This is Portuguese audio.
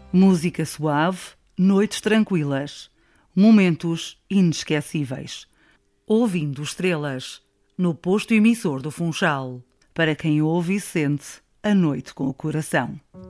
Música suave, noites tranquilas, momentos inesquecíveis. Ouvindo estrelas, no posto emissor do Funchal, para quem ouve e sente a noite com o coração.